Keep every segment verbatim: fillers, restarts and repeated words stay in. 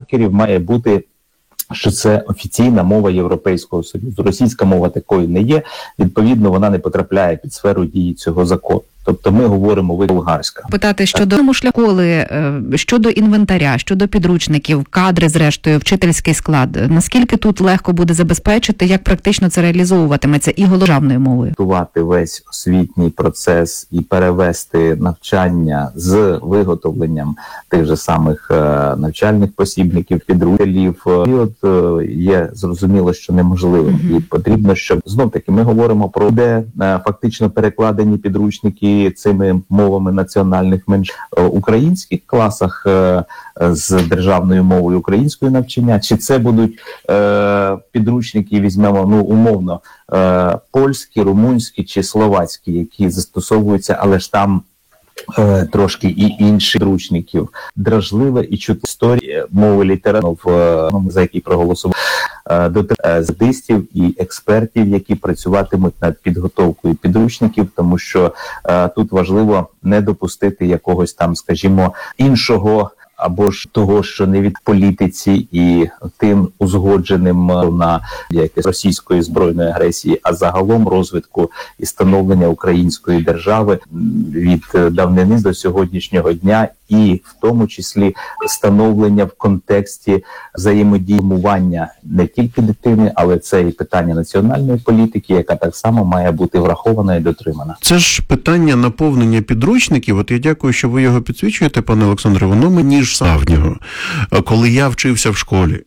маркерів має бути, що це офіційна мова Європейського Союзу. Російська мова такою не є, відповідно, вона не потрапляє під сферу дії цього закону. Тобто ми говоримо ви болгарська. Питати щодо шляхоли, щодо інвентаря, щодо підручників, кадри, зрештою, вчительський склад. Наскільки тут легко буде забезпечити, як практично це реалізовуватиметься і державною мовою? Готувати весь освітній процес і перевести навчання з виготовленням тих же самих е, навчальних посібників, підручників, і от е, є зрозуміло, що неможливо. Mm-hmm. І потрібно, щоб знов-таки ми говоримо про де е, фактично перекладені підручники цими мовами національних менш в українських класах е, з державною мовою української навчання, чи це будуть е, підручники, візьмемо, ну, умовно, е, польські, румунські чи словацькі, які застосовуються, але ж там е, трошки і інших підручників. Дражливе і чути історії мови літератури, за які проголосував, до задистів і експертів, які працюватимуть над підготовкою підручників, тому що е, тут важливо не допустити якогось там, скажімо, іншого або ж того, що не від політиці і тим узгодженим на якесь російської збройної агресії, а загалом розвитку і становлення української держави від давнини до сьогоднішнього дня, і в тому числі становлення в контексті взаємодії мовання не тільки дитини, але це і питання національної політики, яка так само має бути врахована і дотримана. Це ж питання наповнення підручників. От я дякую, що ви його підсвічуєте, пане Олександре. Воно мені ж давнього, коли я вчився в школі,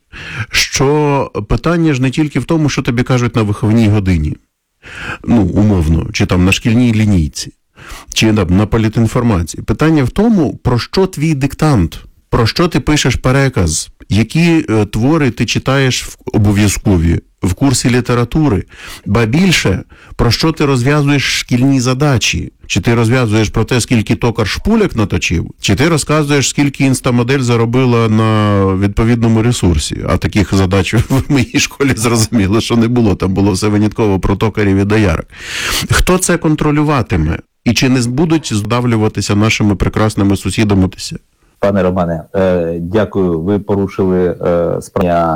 що питання ж не тільки в тому, що тобі кажуть на виховній годині, ну, умовно, чи там на шкільній лінійці, чи на, на політінформації. Питання в тому, про що твій диктант, про що ти пишеш переказ, які е, твори ти читаєш в обов'язкові в курсі літератури, ба більше, про що ти розв'язуєш шкільні задачі. Чи ти розв'язуєш про те, скільки токар шпуляк наточив, чи ти розказуєш, скільки інстамодель заробила на відповідному ресурсі. А таких задач в моїй школі зрозуміло, що не було. Там було все винятково про токарів і доярок. Хто це контролюватиме? І чи не будуть здавлюватися нашими прекрасними сусідами? Пане Романе, е, дякую. Ви порушили е, справді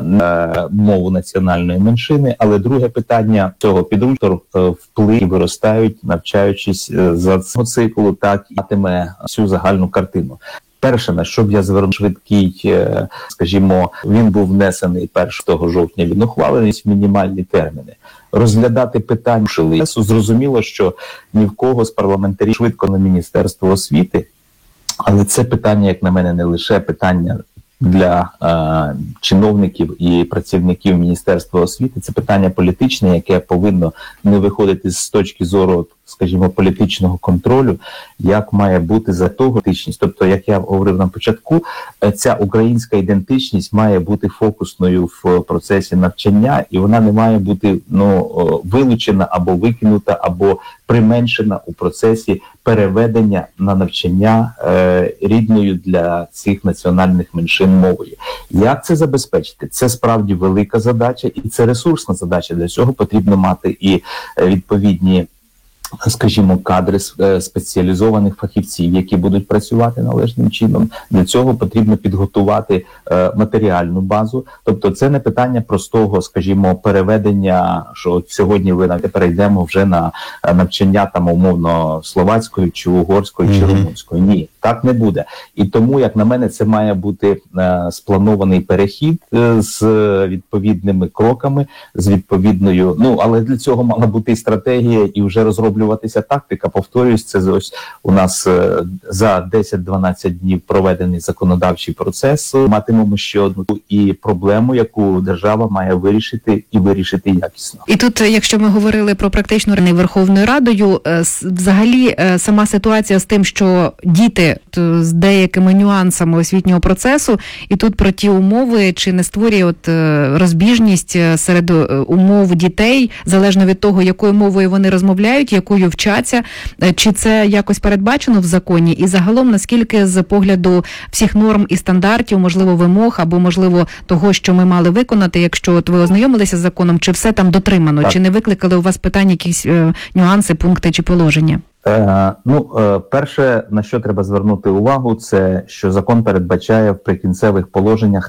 е, мову національної меншини, але друге питання цього підручника е, вплив виростають, навчаючись е, за цього циклу, так і матиме всю загальну картину. Перше, на що б я звернув швидкий, е, скажімо, він був внесений першого жовтня, він ухвалений в мінімальні терміни. Розглядати питання зрозуміло, що ні в кого з парламентарів швидко на Міністерство освіти. Але це питання, як на мене, не лише питання для е, чиновників і працівників Міністерства освіти, це питання політичне, яке повинно не виходити з точки зору, скажімо, політичного контролю, як має бути за того ідентичність. Тобто, як я говорив на початку, ця українська ідентичність має бути фокусною в процесі навчання, і вона не має бути ну, вилучена або викинута, або применшена у процесі переведення на навчання е, рідною для цих національних меншин мовою. Як це забезпечити? Це справді велика задача, і це ресурсна задача. Для цього потрібно мати і відповідні, скажімо, кадри спеціалізованих фахівців, які будуть працювати належним чином. Для цього потрібно підготувати е, матеріальну базу. Тобто це не питання простого, скажімо, переведення, що сьогодні ви перейдемо вже на навчання там умовно словацькою, чи угорською, чи румунською. Ні, так не буде. І тому, як на мене, це має бути е, спланований перехід е, з відповідними кроками, з відповідною, ну, але для цього мала бути і стратегія, і вже розроблена тактика. Повторюсь, це ось у нас е, за десять-дванадцять днів проведений законодавчий процес. Матимемо ще одну і проблему, яку держава має вирішити і вирішити якісно. І тут, якщо ми говорили про практичну реальну Верховною Радою, е, взагалі е, сама ситуація з тим, що діти т, з деякими нюансами освітнього процесу, і тут про ті умови, чи не створює от е, розбіжність серед умов дітей, залежно від того, якою мовою вони розмовляють, якою вчаться, чи це якось передбачено в законі, і загалом, наскільки з погляду всіх норм і стандартів, можливо, вимог, або, можливо, того, що ми мали виконати, якщо от ви ознайомилися з законом, чи все там дотримано, так. Чи не викликали у вас питання якісь е, нюанси, пункти чи положення? Е, ну, е, перше, на що треба звернути увагу, це, що закон передбачає в прикінцевих положеннях